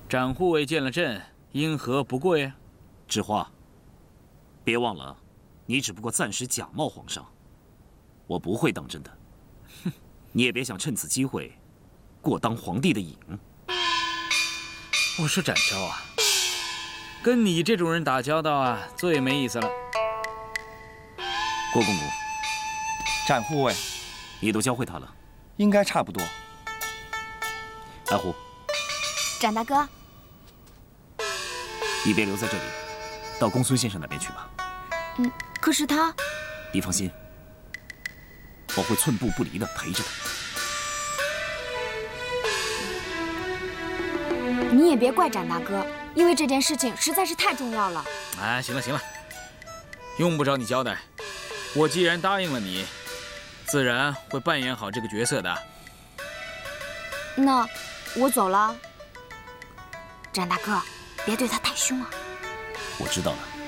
展护卫见了朕，因何不跪啊？ 知花，别忘了，你只不过暂时假冒皇上，我不会当真的。哼，你也别想趁此机会过当皇帝的瘾。 我说展昭啊，跟你这种人打交道啊，最没意思了。 郭公公， 展护卫， 你都教会他了？ 应该差不多。 白狐， 展大哥， 你别留在这里，到公孙先生那边去吧。 可是他…… 你放心，我会寸步不离地陪着他。 你也别怪展大哥，因为这件事情实在是太重要了。 哎，行了行了，用不着你交代。我既然答应了你，自然会扮演好这个角色的。 那我走了。展大哥，别对他太凶啊。 我知道了。